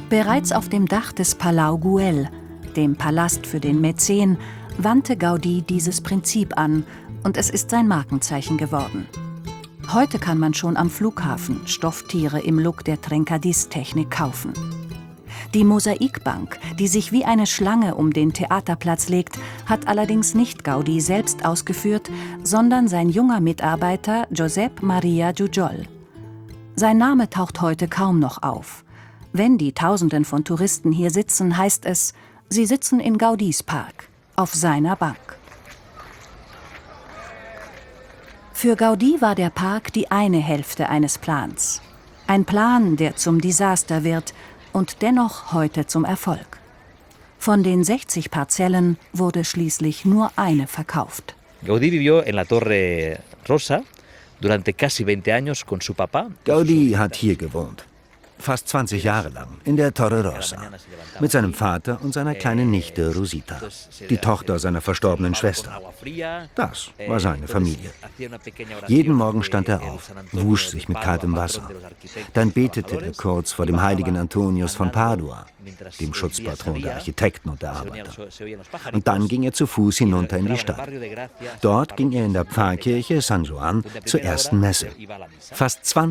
Bereits auf dem Dach des Palau Güell, dem Palast für den Mäzen, wandte Gaudí dieses Prinzip an und es ist sein Markenzeichen geworden. Heute kann man schon am Flughafen Stofftiere im Look der Trencadís-Technik kaufen. Die Mosaikbank, die sich wie eine Schlange um den Theaterplatz legt, hat allerdings nicht Gaudí selbst ausgeführt, sondern sein junger Mitarbeiter Josep Maria Jujol. Sein Name taucht heute kaum noch auf. Wenn die Tausenden von Touristen hier sitzen, heißt es, sie sitzen in Gaudís Park, auf seiner Bank. Für Gaudí war der Park die eine Hälfte eines Plans. Ein Plan, der zum Desaster wird und dennoch heute zum Erfolg. Von den 60 Parzellen wurde schließlich nur eine verkauft. Gaudí vivió en la Torre Rosa durante casi 20 años con su papá. Gaudí hat hier gewohnt. Fast 20 Jahre lang, in der Torre Rosa, mit seinem Vater und seiner kleinen Nichte Rosita, die Tochter seiner verstorbenen Schwester. Das war seine Familie. Jeden Morgen stand er auf, wusch sich mit kaltem Wasser. Dann betete er kurz vor dem heiligen Antonius von Padua, dem Schutzpatron der Architekten und der Arbeiter. Und dann ging er zu Fuß hinunter in die Stadt. Dort ging er in der Pfarrkirche San Juan zur ersten Messe. Fast 20